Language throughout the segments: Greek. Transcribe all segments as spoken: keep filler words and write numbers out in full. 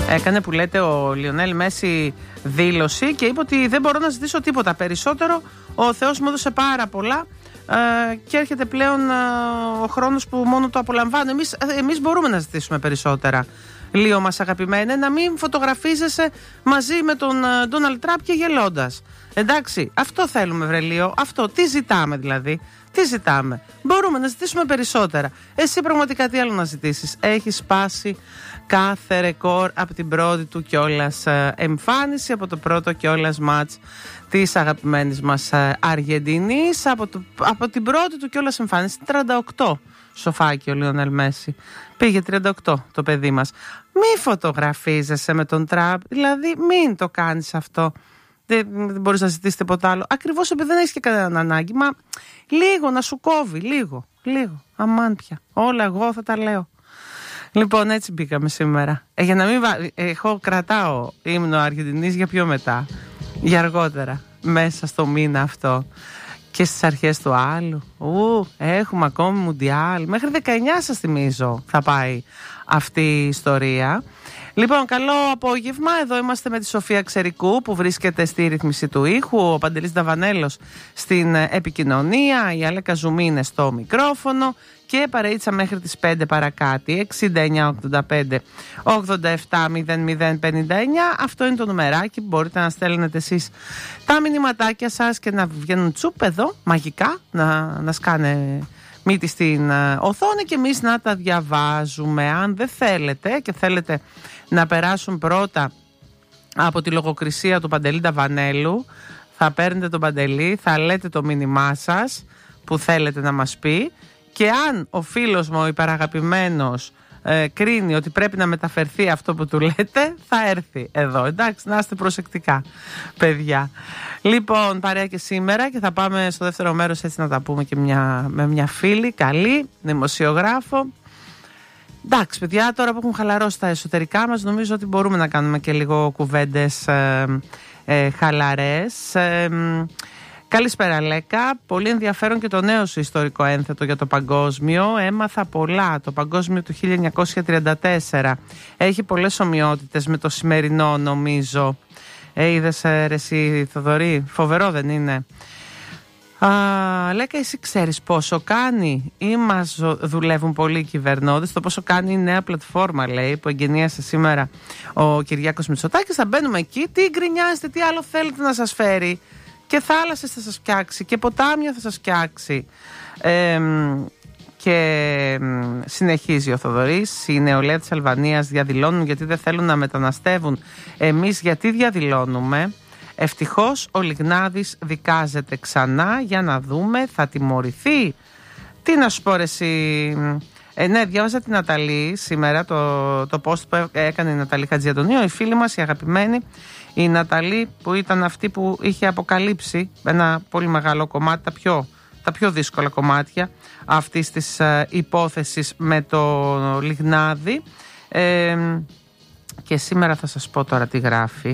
Έκανε, που λέτε, ο Λιονέλ Μέση δήλωση και είπε ότι δεν μπορώ να ζητήσω τίποτα περισσότερο. Ο Θεός μου έδωσε πάρα πολλά ε, και έρχεται πλέον ε, ο χρόνος που μόνο το απολαμβάνω. Εμείς, εμείς μπορούμε να ζητήσουμε περισσότερα. Λίο μας αγαπημένε, να μην φωτογραφίζεσαι μαζί με τον Ντόναλντ Τραμπ και γελώντας. Εντάξει, αυτό θέλουμε, βρε Λίο. Αυτό, τι ζητάμε δηλαδή? Τι ζητάμε? Μπορούμε να ζητήσουμε περισσότερα. Εσύ πραγματικά τι άλλο να ζητήσεις? Έχει σπάσει κάθε ρεκόρ από την πρώτη του κιόλας εμφάνιση, από το πρώτο κιόλας μάτς της αγαπημένης μας Αργεντινής, από, το, από την πρώτη του κιόλας εμφάνιση. τριάντα οκτώ σοφάκι ο Λιονέλ Μέση. Πήγε τριάντα οκτώ το παιδί μας. Μη φωτογραφίζεσαι με τον Τραμπ, δηλαδή μην το κάνεις αυτό. Δεν, δεν μπορείς να ζητήσεις τίποτα άλλο. Ακριβώς επειδή δεν έχεις και κανέναν ανάγκη. Μα λίγο να σου κόβει, λίγο, λίγο. Αμάν πια. Όλα εγώ θα τα λέω. Λοιπόν, έτσι μπήκαμε σήμερα. Ε, για να μην βα... Εγώ κρατάω ύμνο Αργεντινής για πιο μετά. Για αργότερα. Μέσα στο μήνα αυτό. Και στις αρχές του άλλου. Ου, έχουμε ακόμη Μουντιάλ. Μέχρι δεκαεννιά σας θυμίζω θα πάει αυτή η ιστορία. Λοιπόν, καλό απόγευμα. Εδώ είμαστε με τη Σοφία Ξερικού που βρίσκεται στη ρύθμιση του ήχου, ο Παντελής Νταβανέλος στην επικοινωνία, η Αλέκα Ζουμί είναι στο μικρόφωνο και παρείτσα μέχρι τις πέντε παρακάτι. Εξήντα εννιά ογδόντα πέντε ογδόντα επτά μηδέν μηδέν πενήντα εννιά. Αυτό είναι το νουμεράκι που μπορείτε να στέλνετε εσείς τα μηνυματάκια σας και να βγαίνουν τσουπ εδώ μαγικά, να, να σκάνε μύτη στην οθόνη και εμείς να τα διαβάζουμε. Αν δεν θέλετε και θέλετε να περάσουν πρώτα από τη λογοκρισία του Παντελή Νταβανέλου, θα παίρνετε τον Παντελή, θα λέτε το μήνυμά σας που θέλετε να μας πει και αν ο φίλος μου, ο υπεραγαπημένος, ε, κρίνει ότι πρέπει να μεταφερθεί αυτό που του λέτε, θα έρθει εδώ. Εντάξει, να είστε προσεκτικά, παιδιά. Λοιπόν, παρέα και σήμερα και θα πάμε στο δεύτερο μέρος έτσι να τα πούμε και μια, με μια φίλη καλή, δημοσιογράφο. Εντάξει, παιδιά, τώρα που έχουν χαλαρώσει τα εσωτερικά μας, νομίζω ότι μπορούμε να κάνουμε και λίγο κουβέντες ε, ε, χαλαρές. Ε, Καλησπέρα, Λέκα. Πολύ ενδιαφέρον και το νέο σου ιστορικό ένθετο για το παγκόσμιο. Έμαθα πολλά. Το παγκόσμιο του χίλια εννιακόσια τριάντα τέσσερα έχει πολλές ομοιότητες με το σημερινό, νομίζω. Ε, είδες, ρε εσύ, Θοδωρή, φοβερό δεν είναι? Α, Λέκα, εσύ ξέρεις πόσο κάνει ή μας δουλεύουν πολλοί οι κυβερνώντες? Το πόσο κάνει η νέα πλατφόρμα, λέει, που εγγενίασε σήμερα ο Κυριάκος Μητσοτάκης. Θα μπαίνουμε εκεί. Τι γκρινιάζετε, τι άλλο θέλετε να σας φέρει? Και θάλασσες θα σας φτιάξει και ποτάμια θα σας φτιάξει. Ε, και συνεχίζει ο Θοδωρής. Η νεολαία της Αλβανίας διαδηλώνουν γιατί δεν θέλουν να μεταναστεύουν. Εμείς γιατί διαδηλώνουμε? Ευτυχώς ο Λιγνάδης δικάζεται ξανά, για να δούμε, θα τιμωρηθεί. Τι να σου πω ρε εσύ? Ε, ναι, διάβαζα την Ναταλή σήμερα, το, το post που έκανε η Ναταλή Χατζιαντονίου, η φίλη μας, η αγαπημένη, η Ναταλή, που ήταν αυτή που είχε αποκαλύψει ένα πολύ μεγάλο κομμάτι, τα πιο, τα πιο δύσκολα κομμάτια αυτής της ε, υπόθεσης με το Λιγνάδη. Ε, και σήμερα θα σας πω τώρα τι γράφει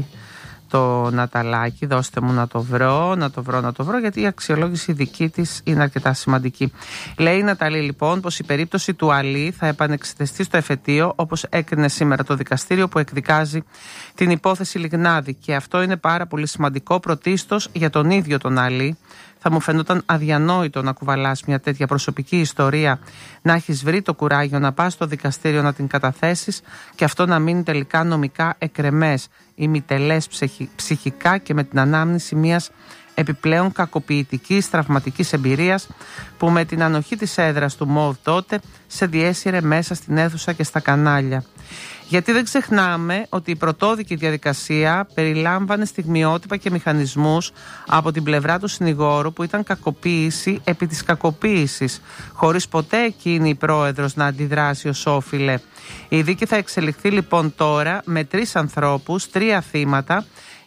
το Ναταλάκι. Δώστε μου να το βρω, να το βρω, να το βρω, γιατί η αξιολόγηση δική της είναι αρκετά σημαντική. Λέει η Ναταλή λοιπόν πως η περίπτωση του Αλή θα επανεξεταστεί στο εφετείο, όπως έκρινε σήμερα το δικαστήριο που εκδικάζει την υπόθεση Λιγνάδη, και αυτό είναι πάρα πολύ σημαντικό, πρωτίστως για τον ίδιο τον Αλή. Θα μου φαινόταν αδιανόητο να κουβαλάς μια τέτοια προσωπική ιστορία, να έχεις βρει το κουράγιο να πας στο δικαστήριο να την καταθέσεις και αυτό να μείνει τελικά νομικά εκρεμές ή μητελές ψυχικά και με την ανάμνηση μιας επιπλέον κακοποιητικής τραυματικής εμπειρίας που με την ανοχή της έδρας του ΜΟΒ τότε σε διέσυρε μέσα στην αίθουσα και στα κανάλια. Γιατί δεν ξεχνάμε ότι η πρωτόδικη διαδικασία περιλάμβανε στιγμιότυπα και μηχανισμούς από την πλευρά του συνηγόρου που ήταν κακοποίηση επί της κακοποίησης, χωρίς ποτέ εκείνη η πρόεδρος να αντιδράσει ως όφιλε. Η δίκη θα εξελιχθεί λοιπόν τώρα με τρεις ανθρώπους, τρία θύματα,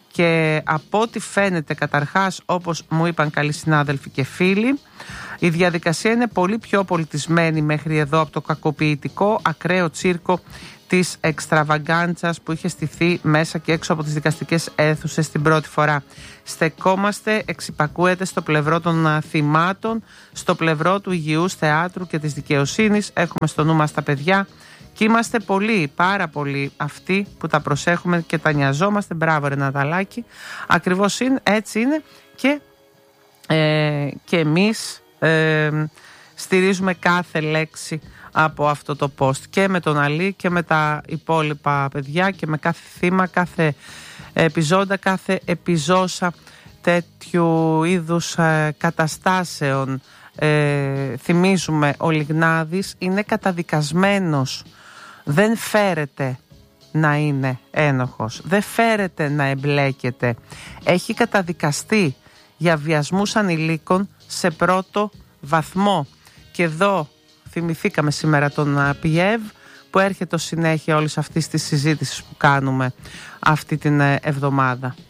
και από ό,τι φαίνεται, καταρχάς, όπως μου είπαν καλοί συνάδελφοι και φίλοι, η διαδικασία είναι πολύ πιο πολιτισμένη μέχρι εδώ από το κακοποιητικό ακραίο τσίρκο της εξτραβαγκάντσας που είχε στηθεί μέσα και έξω από τις δικαστικές αίθουσες την πρώτη φορά. Στεκόμαστε, εξυπακούεται στο πλευρό των θυμάτων, στο πλευρό του υγιούς θεάτρου και της δικαιοσύνης. Έχουμε στο νου μας τα παιδιά Και είμαστε πολλοί, πάρα πολλοί αυτοί που τα προσέχουμε και τα νοιαζόμαστε. Μπράβο ρε Ναταλάκη. Ακριβώς είναι, έτσι είναι. Και, ε, και εμείς ε, στηρίζουμε κάθε λέξη από αυτό το post, και με τον Αλή και με τα υπόλοιπα παιδιά και με κάθε θύμα, κάθε επιζώντα, κάθε επιζώσα τέτοιου είδους ε, καταστάσεων. Ε, θυμίζουμε, ο Λιγνάδης είναι καταδικασμένος, δεν φέρεται να είναι ένοχος, δεν φέρεται να εμπλέκεται, έχει καταδικαστεί για βιασμούς ανηλίκων σε πρώτο βαθμό. Και εδώ θυμηθήκαμε σήμερα τον Πιέβ, που έρχεται ως συνέχεια όλης αυτής της συζήτησης που κάνουμε αυτή την εβδομάδα.